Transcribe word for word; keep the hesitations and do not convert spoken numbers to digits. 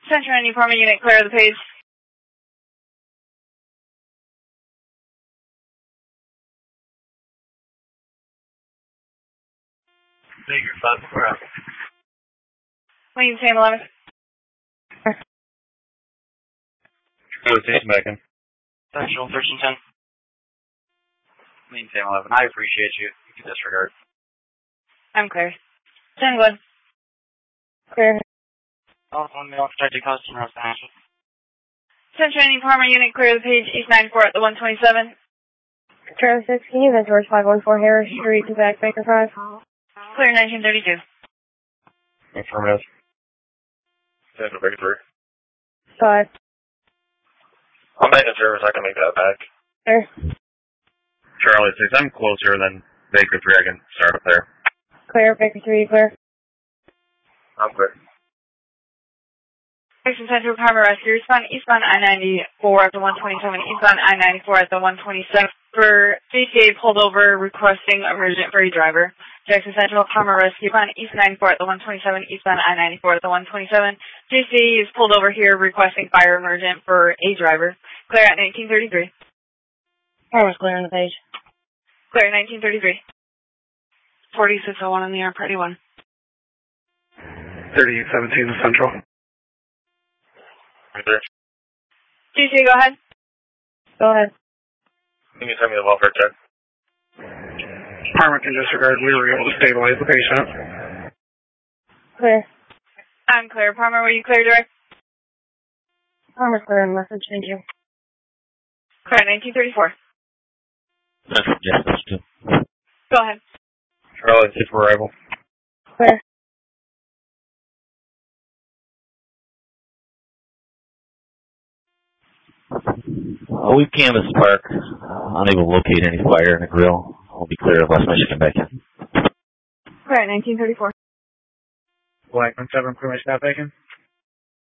Central ninety Parma unit, clear of the page. Baker five four out. Wayne Sam eleven. Go to station back in. Central thirteen ten. Main Sam eleven. I appreciate you. You can disregard. I'm clear. ten one. Clear. Telephone mail protected customer of Central. Central ninety Parma unit, clear of the page, East ninety-four at the one twenty-seven. Trailer six, can you Ventures five one four Harris Street to back Baker five? Clear nineteen thirty-two. Affirmative. Central Baker three. five. I'm back in service. I can make that back. Clear. Charlie six. I'm closer than Baker three. I can start up there. Clear, Baker three, clear. I'm clear. Section Central Parma Rescue, respond eastbound I ninety-four at the one twenty-seven, eastbound I ninety-four at the one twenty-seven. For J C A pulled over requesting emergent for a driver. Jackson Central Parma Rescue, on East ninety-four at the one twenty-seven, eastbound I ninety-four at the one twenty-seven. J C A is pulled over here requesting fire emergent for a driver. Clear at nineteen thirty-three. Parma's clear on the page. Clear nineteen thirty-three. forty-six oh one on the air, pretty one. thirty-eight seventeen to Central. Right there. J C A, go ahead. Go ahead. Can you tell me the welfare check? Parma can disregard. We were able to stabilize the patient. Clear. I'm clear. Parma, were you clear, direct? Parma's clear on message, thank you. Clear nineteen thirty-four. Central, yes, two. Go ahead. Charlie six for arrival. Clear. Uh, we've canvassed the park, uh, unable to locate any fire in the grill. We'll be clear of West Michigan back in. Clear nineteen thirty-four. Blackman seven, Crewman staff bacon.